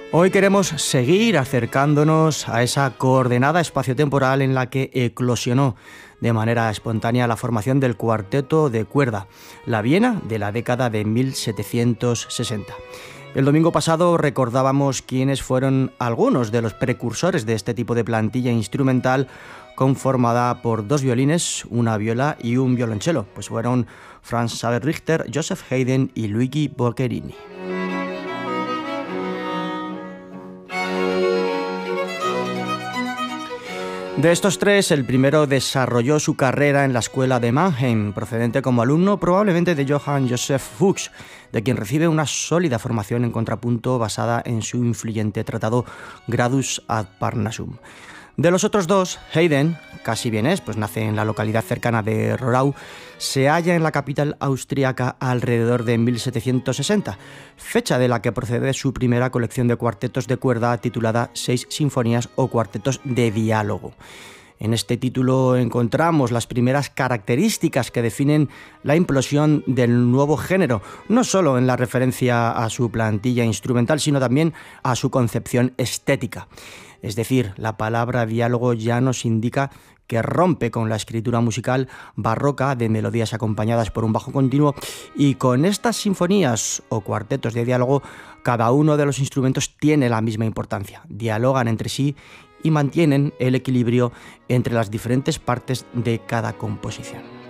Hoy queremos seguir acercándonos a esa coordenada espaciotemporal en la que eclosionó de manera espontánea la formación del cuarteto de cuerda, la Viena de la década de 1760. El domingo pasado recordábamos quiénes fueron algunos de los precursores de este tipo de plantilla instrumental conformada por dos violines, una viola y un violonchelo, pues fueron Franz Xaver Richter, Joseph Haydn y Luigi Boccherini. De estos tres, el primero desarrolló su carrera en la escuela de Mannheim, procedente como alumno probablemente de Johann Joseph Fuchs, de quien recibe una sólida formación en contrapunto basada en su influyente tratado Gradus ad Parnassum. De los otros dos, Haydn, casi vienés, pues nace en la localidad cercana de Rohrau, se halla en la capital austríaca alrededor de 1760, fecha de la que procede su primera colección de cuartetos de cuerda titulada 6 sinfonías o cuartetos de diálogo. En este título encontramos las primeras características que definen la implosión del nuevo género, no solo en la referencia a su plantilla instrumental, sino también a su concepción estética. Es decir, la palabra diálogo ya nos indica que rompe con la escritura musical barroca de melodías acompañadas por un bajo continuo, y con estas sinfonías o cuartetos de diálogo, cada uno de los instrumentos tiene la misma importancia, dialogan entre sí y mantienen el equilibrio entre las diferentes partes de cada composición.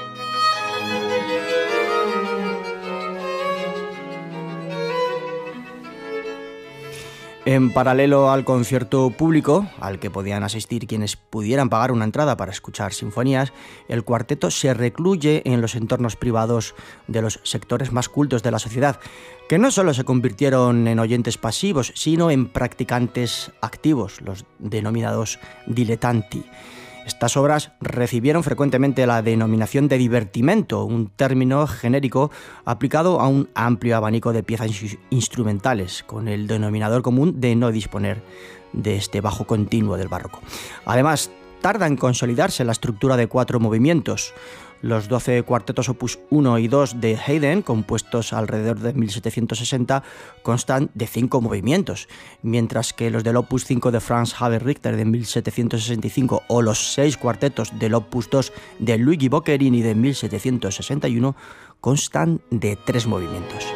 En paralelo al concierto público, al que podían asistir quienes pudieran pagar una entrada para escuchar sinfonías, el cuarteto se recluye en los entornos privados de los sectores más cultos de la sociedad, que no solo se convirtieron en oyentes pasivos, sino en practicantes activos, los denominados dilettanti. Estas obras recibieron frecuentemente la denominación de divertimento, un término genérico aplicado a un amplio abanico de piezas instrumentales, con el denominador común de no disponer de este bajo continuo del barroco. Además, tarda en consolidarse la estructura de 4 movimientos. Los 12 cuartetos opus 1 y 2 de Haydn, compuestos alrededor de 1760, constan de 5 movimientos, mientras que los del opus 5 de Franz Xaver Richter de 1765 o los 6 cuartetos del opus 2 de Luigi Boccherini de 1761 constan de 3 movimientos.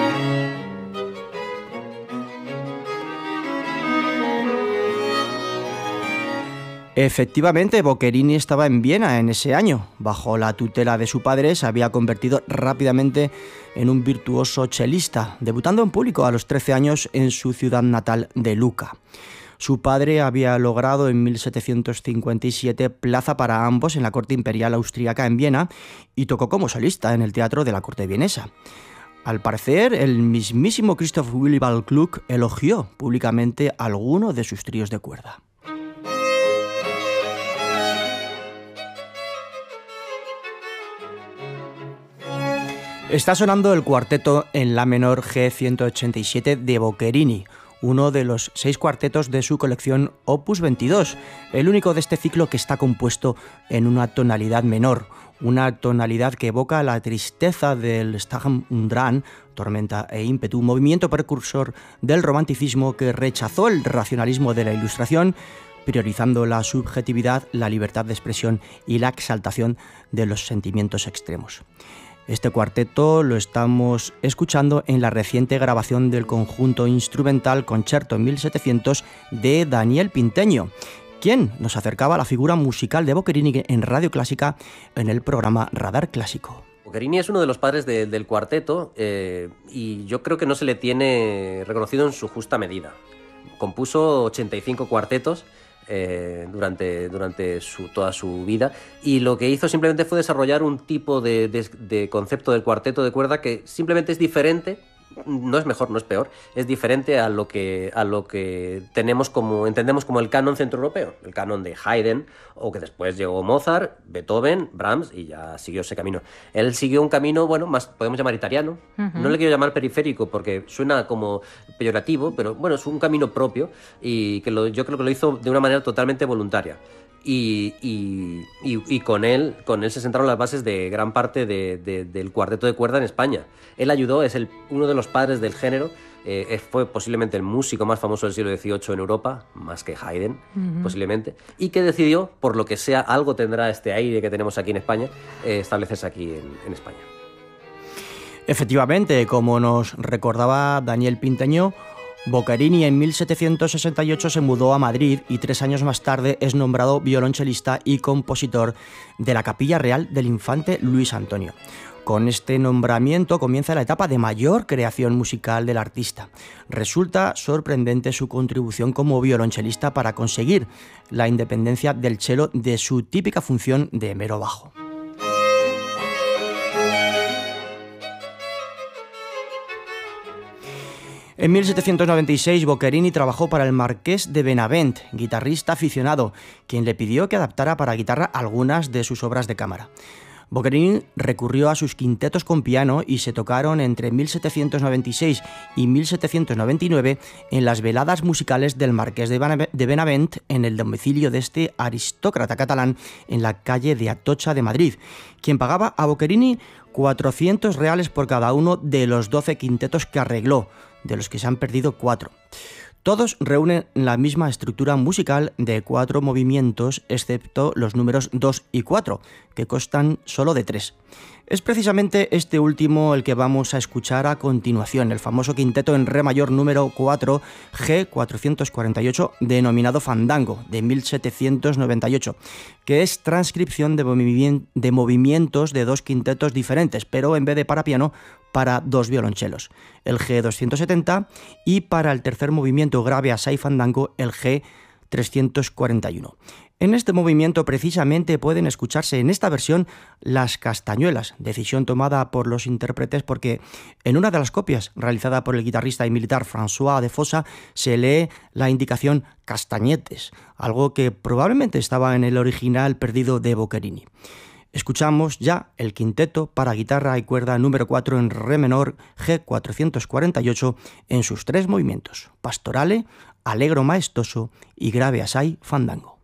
Efectivamente, Boccherini estaba en Viena en ese año. Bajo la tutela de su padre, se había convertido rápidamente en un virtuoso chelista, debutando en público a los 13 años en su ciudad natal de Lucca. Su padre había logrado en 1757 plaza para ambos en la corte imperial austríaca en Viena y tocó como solista en el teatro de la corte vienesa. Al parecer, el mismísimo Christoph Willibald Gluck elogió públicamente alguno de sus tríos de cuerda. Está sonando el cuarteto en la menor G187 de Boccherini, uno de los 6 cuartetos de su colección Opus 22, el único de este ciclo que está compuesto en una tonalidad menor, una tonalidad que evoca la tristeza del Sturm und Drang, tormenta e ímpetu, movimiento precursor del romanticismo que rechazó el racionalismo de la Ilustración, priorizando la subjetividad, la libertad de expresión y la exaltación de los sentimientos extremos. Este cuarteto lo estamos escuchando en la reciente grabación del conjunto instrumental Concerto en 1700 de Daniel Pinteño, quien nos acercaba a la figura musical de Boccherini en Radio Clásica en el programa Radar Clásico. Boccherini es uno de los padres del cuarteto y yo creo que no se le tiene reconocido en su justa medida. Compuso 85 cuartetos durante toda su vida, y lo que hizo simplemente fue desarrollar un tipo de concepto del cuarteto de cuerda que simplemente es diferente. No es mejor, no es peor, es diferente a lo que entendemos como el canon centroeuropeo, el canon de Haydn, o que después llegó Mozart, Beethoven, Brahms, y ya siguió ese camino. Él siguió un camino, bueno, más podemos llamar italiano. No le quiero llamar periférico porque suena como peyorativo, pero bueno, es un camino propio y que yo creo que lo hizo de una manera totalmente voluntaria. Y con él se sentaron las bases de gran parte del cuarteto de cuerda en España. Él ayudó, es uno de los padres del género, fue posiblemente el músico más famoso del siglo XVIII en Europa, más que Haydn, posiblemente, y que decidió, por lo que sea, algo tendrá este aire que tenemos aquí en España, establecerse aquí en España. Efectivamente, como nos recordaba Daniel Pinteño, Boccherini en 1768 se mudó a Madrid y 3 años más tarde es nombrado violonchelista y compositor de la Capilla Real del Infante Luis Antonio. Con este nombramiento comienza la etapa de mayor creación musical del artista. Resulta sorprendente su contribución como violonchelista para conseguir la independencia del cello de su típica función de mero bajo. En 1796 Boccherini trabajó para el marqués de Benavent, guitarrista aficionado, quien le pidió que adaptara para guitarra algunas de sus obras de cámara. Boccherini recurrió a sus quintetos con piano y se tocaron entre 1796 y 1799 en las veladas musicales del marqués de Benavent en el domicilio de este aristócrata catalán en la calle de Atocha de Madrid, quien pagaba a Boccherini 400 reales por cada uno de los 12 quintetos que arregló, de los que se han perdido 4. Todos reúnen la misma estructura musical de 4 movimientos, excepto los números 2 y 4, que constan solo de 3. Es precisamente este último el que vamos a escuchar a continuación, el famoso quinteto en re mayor número 4, G448, denominado Fandango, de 1798, que es transcripción de movimientos de 2 quintetos diferentes, pero en vez de para piano, para 2 violonchelos, el G270, y para el tercer movimiento grave assai fandango, el G341. En este movimiento precisamente pueden escucharse en esta versión las castañuelas, decisión tomada por los intérpretes porque en una de las copias realizada por el guitarrista y militar François de Fossa se lee la indicación castañetes, algo que probablemente estaba en el original perdido de Boccherini. Escuchamos ya el quinteto para guitarra y cuerda número 4 en re menor G448 en sus 3 movimientos, pastorale, allegro maestoso y grave assai fandango.